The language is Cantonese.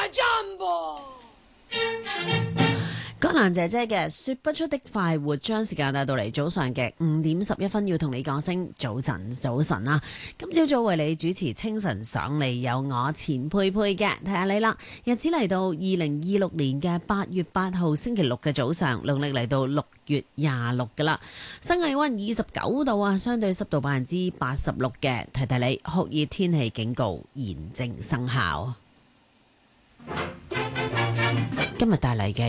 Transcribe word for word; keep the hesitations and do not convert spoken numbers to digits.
Jumbo。 江蘭姐姐嘅說不出的快活，將時間帶到嚟早上嘅五點十一分，要同你講聲早晨，早晨啊！今朝早為你主持清晨上嚟有我錢佩佩嘅，睇下你啦。日子嚟到二零二六年嘅八月八號星期六嘅早上，農曆嚟到六月廿六噶啦，新氣溫二十九度啊，相對濕度百分之八十六嘅，提提你酷熱天氣警告現正生效。今日帶嚟嘅